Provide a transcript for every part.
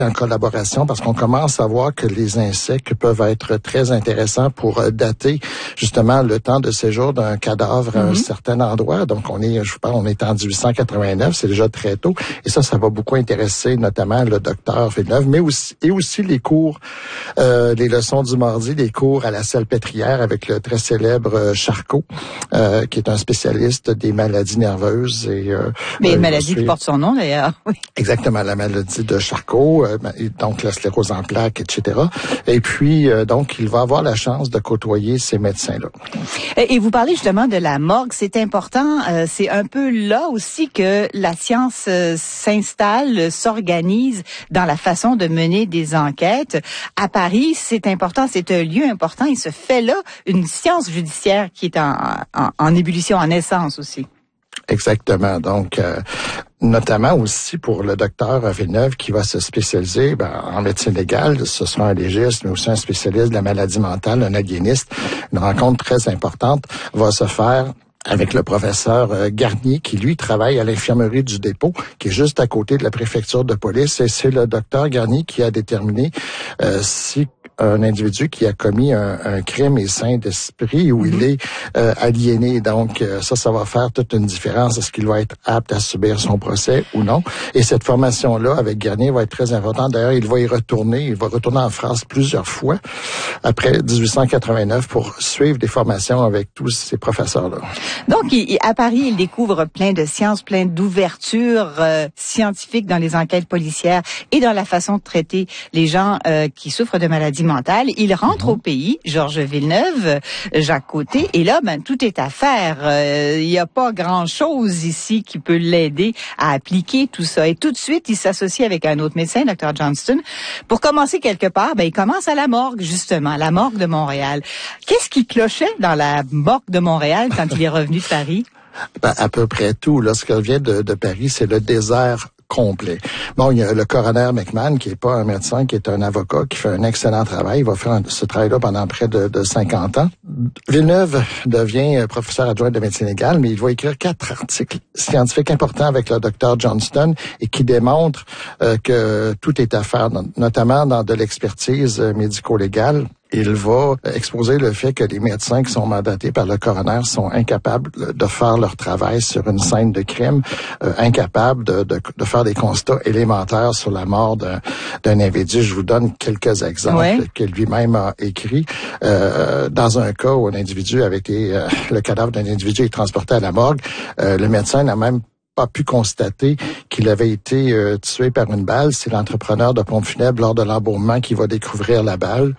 en collaboration parce qu'on commence à voir que les insectes peuvent être très intéressants pour dater justement le temps de séjour d'un cadavre à un certain endroit. Donc on est en 1889, c'est déjà très tôt et ça va beaucoup intéresser notamment le docteur Villeneuve, mais aussi les cours, les leçons du mardi, les cours à la Salpêtrière avec le très célèbre Charcot, qui est un spécialiste des maladies nerveuses mais une maladie qui porte son nom d'ailleurs. Oui. Exactement, la maladie de Charcot, donc la sclérose en plaques, etc. Et puis, donc, il va avoir la chance de côtoyer ces médecins-là. Et vous parlez justement de la morgue, c'est important, c'est un peu là aussi que la science s'installe, s'organise dans la façon de mener des enquêtes. À Paris, c'est important, c'est un lieu important, il se fait là une science judiciaire qui est en ébullition, en naissance aussi. Exactement. Donc, notamment aussi pour le docteur Villeneuve qui va se spécialiser en médecine légale. Ce sera un légiste, mais aussi un spécialiste de la maladie mentale, un aliéniste. Une rencontre très importante va se faire avec le professeur Garnier, qui, lui, travaille à l'infirmerie du dépôt, qui est juste à côté de la préfecture de police. Et c'est le docteur Garnier qui a déterminé si un individu qui a commis un crime est sain d'esprit ou il est aliéné. Donc, ça va faire toute une différence. Est-ce qu'il va être apte à subir son procès ou non? Et cette formation-là, avec Garnier, va être très importante. D'ailleurs, il va y retourner. Il va retourner en France plusieurs fois après 1889 pour suivre des formations avec tous ces professeurs-là. Donc, à Paris, il découvre plein de sciences, plein d'ouvertures scientifiques dans les enquêtes policières et dans la façon de traiter les gens qui souffrent de maladies mentales. Il rentre au pays, Georges Villeneuve, Jacques Côté, et là, tout est à faire. Il n'y a pas grand-chose ici qui peut l'aider à appliquer tout ça. Et tout de suite, il s'associe avec un autre médecin, Dr. Johnston. Pour commencer quelque part, il commence à la morgue, justement, la morgue de Montréal. Qu'est-ce qui clochait dans la morgue de Montréal quand il est revenu de Paris? À peu près tout. Lorsqu'il vient de Paris, c'est le désert complet. Bon, il y a le coroner McMahon, qui est pas un médecin, qui est un avocat, qui fait un excellent travail. Il va faire ce travail-là pendant près de 50 ans. Villeneuve devient professeur adjoint de médecine légale, mais il va écrire 4 articles scientifiques importants avec le docteur Johnston et qui démontrent que tout est à faire, notamment dans de l'expertise médico-légale. Il va exposer le fait que les médecins qui sont mandatés par le coroner sont incapables de faire leur travail sur une scène de crime, incapables de faire des constats élémentaires sur la mort d'un individu. Je vous donne quelques exemples que lui-même a écrits. Dans un cas où un individu avait été, le cadavre d'un individu est transporté à la morgue, le médecin n'a même pas pu constater qu'il avait été tué par une balle. C'est l'entrepreneur de pompes funèbres lors de l'embaumement qui va découvrir la balle.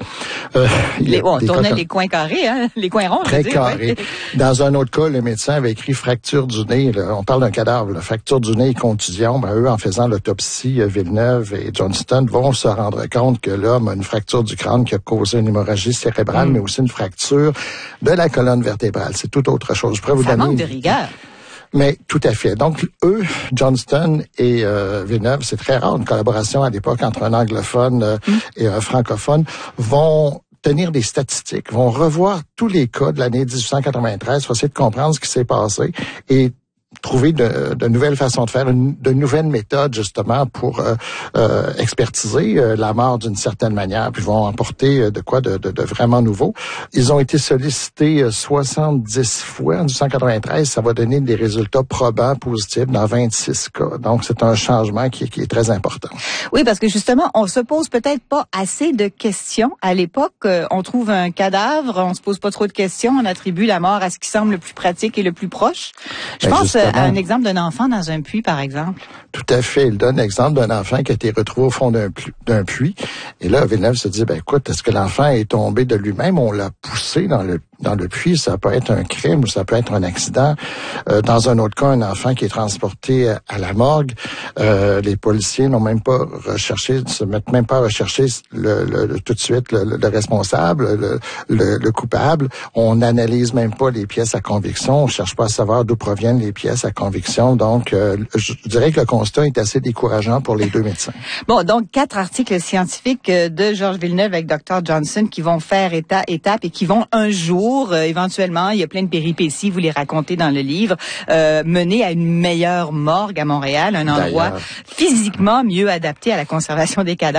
On tournait les coins carrés, hein? Les coins ronds. Très carrés. Ouais. Dans un autre cas, le médecin avait écrit fracture du nez. Là, on parle d'un cadavre. Fracture du nez et contusion. Eux, en faisant l'autopsie, Villeneuve et Johnston vont se rendre compte que l'homme a une fracture du crâne qui a causé une hémorragie cérébrale, mais aussi une fracture de la colonne vertébrale. C'est tout autre chose. Je pourrais vous donner manque de rigueur. Mais tout à fait. Donc, eux, Johnston et Villeneuve, c'est très rare, une collaboration à l'époque entre un anglophone et un francophone, vont tenir des statistiques, vont revoir tous les cas de l'année 1893 pour essayer de comprendre ce qui s'est passé et trouver de nouvelles façons de faire, de nouvelles méthodes justement pour expertiser la mort d'une certaine manière, puis vont apporter de vraiment nouveau. Ils ont été sollicités 70 fois en 1893, ça va donner des résultats probants positifs dans 26 cas. Donc c'est un changement qui est très important. Oui, parce que justement, on se pose peut-être pas assez de questions à l'époque. On trouve un cadavre, on se pose pas trop de questions, on attribue la mort à ce qui semble le plus pratique et le plus proche. Je pense à un exemple d'un enfant dans un puits, par exemple. Tout à fait. Il donne l'exemple d'un enfant qui a été retrouvé au fond d'un puits. Et là, Villeneuve se dit, écoute, est-ce que l'enfant est tombé de lui-même? On l'a poussé dans le puits. Ça peut être un crime ou ça peut être un accident. Dans un autre cas, un enfant qui est transporté à la morgue. Les policiers n'ont même pas recherché, se mettent même pas à rechercher tout de suite le responsable, le coupable. On n'analyse même pas les pièces à conviction. On cherche pas à savoir d'où proviennent les pièces à conviction. Donc, je dirais que le constat est assez décourageant pour les deux médecins. Bon, donc 4 articles scientifiques de Georges Villeneuve avec Dr. Johnston qui vont faire étape et qui vont un jour, éventuellement, il y a plein de péripéties, vous les racontez dans le livre, mener à une meilleure morgue à Montréal, un endroit physiquement mieux adapté à la conservation des cadavres.